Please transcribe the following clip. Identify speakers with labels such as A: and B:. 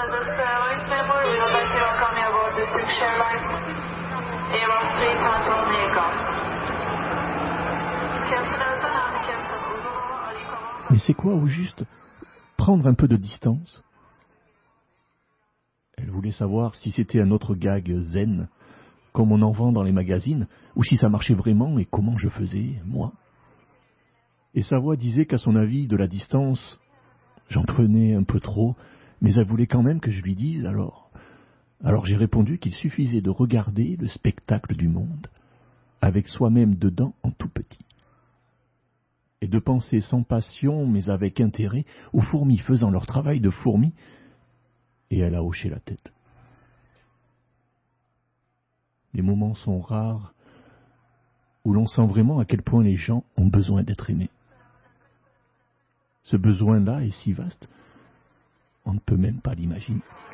A: Mais c'est quoi au juste prendre un peu de distance? Elle voulait savoir si c'était un autre gag zen, comme on en vend dans les magazines, ou si ça marchait vraiment et comment je faisais, moi. Et sa voix disait qu'à son avis, de la distance, j'en prenais un peu trop, mais elle voulait quand même que je lui dise alors. Alors j'ai répondu qu'il suffisait de regarder le spectacle du monde, avec soi-même dedans en tout petit. Et de penser sans passion, mais avec intérêt, aux fourmis faisant leur travail de fourmis, et elle a hoché la tête. Les moments sont rares où l'on sent vraiment à quel point les gens ont besoin d'être aimés. Ce besoin-là est si vaste, on ne peut même pas l'imaginer.